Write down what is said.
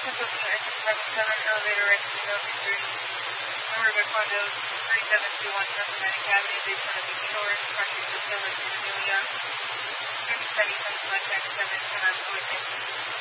elevator right to Milky Street. Number of condos 3721 Pennsylvania Avenue, Daytona Beach Shores, frontage of Village in Amelia. Here's Penny from contact 7 10 on